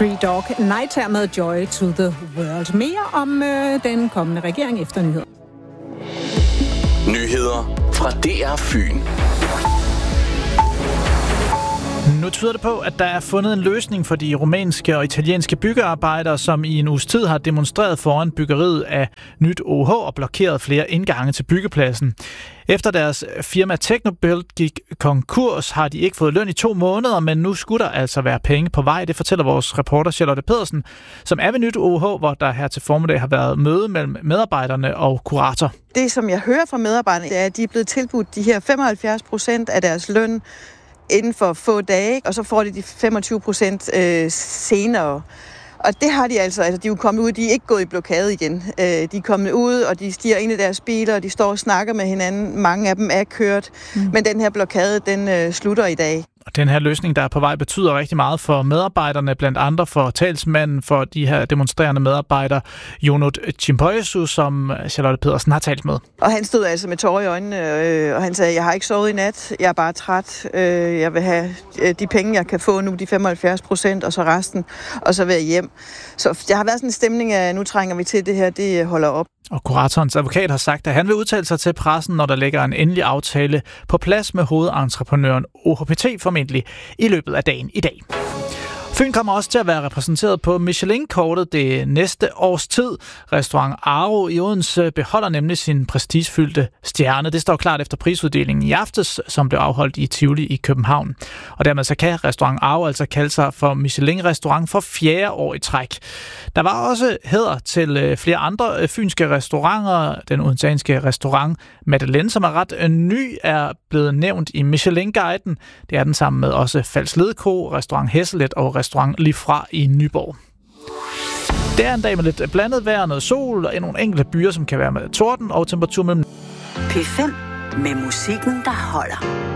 Three Dog Night her med Joy to the World. Mere om den kommende regering efter nyheder. Nyheder fra DR Fyn. Nu tyder det på, at der er fundet en løsning for de rumænske og italienske byggearbejdere, som i en uges tid har demonstreret foran byggeriet af nyt OH og blokeret flere indgange til byggepladsen. Efter deres firma Technobuild gik konkurs, har de ikke fået løn i 2 måneder, men nu skulle der altså være penge på vej. Det fortæller vores reporter Charlotte Pedersen, som er ved nyt OH, hvor der her til formiddag har været møde mellem medarbejderne og kurator. Det, som jeg hører fra medarbejderne, det er, at de er blevet tilbudt de her 75% af deres løn inden for få dage, og så får de 25% senere. Og det har de altså de er jo kommet ud, de er ikke gået i blokade igen. De er kommet ud, og de stiger ind i deres biler, og de står og snakker med hinanden. Mange af dem er kørt, men den her blokade, den slutter i dag. Og den her løsning, der er på vej, betyder rigtig meget for medarbejderne, blandt andre for talsmanden for de her demonstrerende medarbejdere, Ionut Cimpoisu, som Charlotte Pedersen har talt med. Og han stod altså med tårer i øjnene, og han sagde, jeg har ikke sovet i nat, jeg er bare træt, jeg vil have de penge, jeg kan få nu, de 75%, og så resten, og så vil jeg hjem. Så der har været sådan en stemning af, nu trænger vi til det her, det holder op. Og kuratorens advokat har sagt, at han vil udtale sig til pressen, når der ligger en endelig aftale på plads med hovedentreprenøren OHPT formentlig i løbet af dagen i dag. Fyn kommer også til at være repræsenteret på Michelin-kortet det næste års tid. Restaurant Aro i Odense beholder nemlig sin prestigefyldte stjerne. Det står klart efter prisuddelingen i aftes, som blev afholdt i Tivoli i København. Og dermed så kan Restaurant Aro altså kalde sig for Michelin-restaurant for 4. år i træk. Der var også hæder til flere andre fynske restauranter. Den odenseanske restaurant Madeleine, som er ret ny, er blevet nævnt i Michelin-guiden. Det er den sammen med også Falsk Ledko, Restaurant Hesselet og Restaurant Lifra i Nyborg. Det er en dag med lidt blandet vejr, noget sol og nogle enkelte byer, som kan være med torden og temperatur mellem. P5 med musikken, der holder.